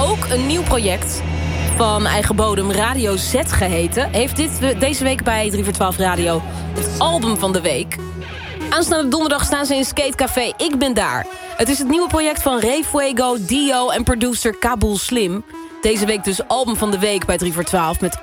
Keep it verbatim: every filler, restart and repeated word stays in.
ook een nieuw project van eigen bodem, Radio Z geheten, heeft dit deze week bij drie voor twaalf Radio het album van de week. Aanstaande donderdag staan ze in Skatecafé Ik Ben Daar. Het is het nieuwe project van Ray Fuego, Dio en producer Kabul Slim. Deze week dus album van de week bij drie voor twaalf... met